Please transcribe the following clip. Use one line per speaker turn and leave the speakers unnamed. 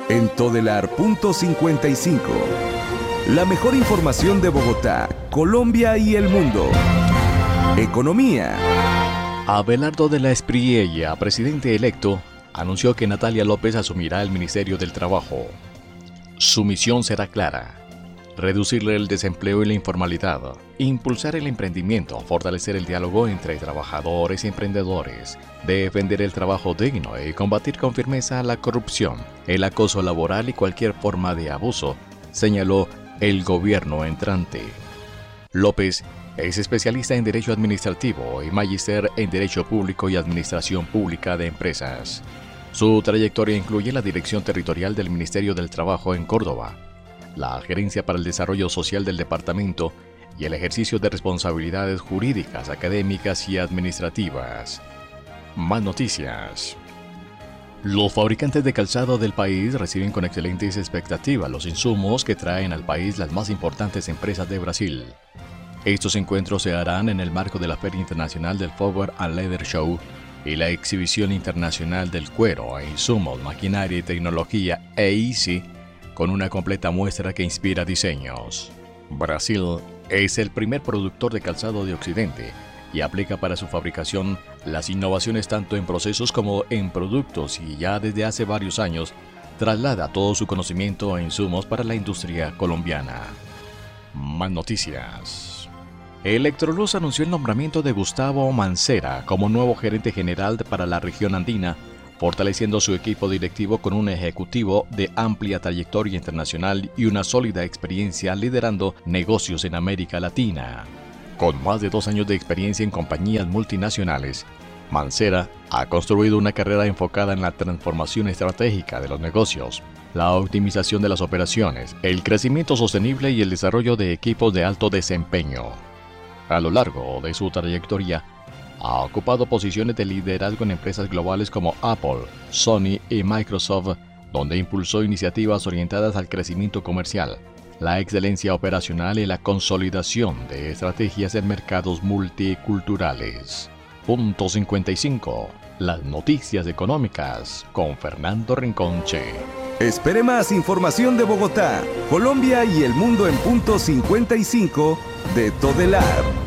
en Todelar.55. La mejor información de Bogotá, Colombia y el mundo. Economía.
Abelardo de la Espriella, presidente electo, anunció que Natalia López asumirá el Ministerio del Trabajo. Su misión será clara: reducir el desempleo y la informalidad, impulsar el emprendimiento, fortalecer el diálogo entre trabajadores y emprendedores, defender el trabajo digno y combatir con firmeza la corrupción, el acoso laboral y cualquier forma de abuso, señaló el gobierno entrante. López es especialista en Derecho Administrativo y magíster en Derecho Público y Administración Pública de Empresas. Su trayectoria incluye la dirección territorial del Ministerio del Trabajo en Córdoba, la Gerencia para el Desarrollo Social del departamento y el ejercicio de responsabilidades jurídicas, académicas y administrativas. Más noticias. Los fabricantes de calzado del país reciben con excelentes expectativas los insumos que traen al país las más importantes empresas de Brasil. Estos encuentros se harán en el marco de la Feria Internacional del Footwear and Leather Show y la Exhibición Internacional del Cuero e Insumos, Maquinaria y Tecnología EICI, con una completa muestra que inspira diseños. Brasil es el primer productor de calzado de Occidente y aplica para su fabricación las innovaciones tanto en procesos como en productos, y ya desde hace varios años traslada todo su conocimiento e insumos para la industria colombiana. Más noticias. Electroluz anunció el nombramiento de Gustavo Mancera como nuevo gerente general para la región andina, fortaleciendo su equipo directivo con un ejecutivo de amplia trayectoria internacional y una sólida experiencia liderando negocios en América Latina. Con más de 2 años de experiencia en compañías multinacionales, Mancera ha construido una carrera enfocada en la transformación estratégica de los negocios, la optimización de las operaciones, el crecimiento sostenible y el desarrollo de equipos de alto desempeño. A lo largo de su trayectoria, ha ocupado posiciones de liderazgo en empresas globales como Apple, Sony y Microsoft, donde impulsó iniciativas orientadas al crecimiento comercial, la excelencia operacional y la consolidación de estrategias en mercados multiculturales. Punto 55. Las noticias económicas con Fernando Rinconche.
Espere más información de Bogotá, Colombia y el mundo en Punto 55 de Todelar.